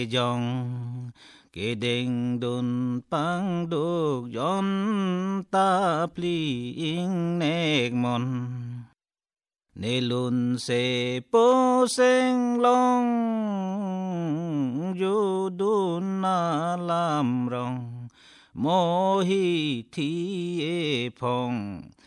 dòng kê đinh đun băng đục giòn ta pli ing nẹc mòn nê lùn se po seng long yu đun na lam rong mô hi thi e phong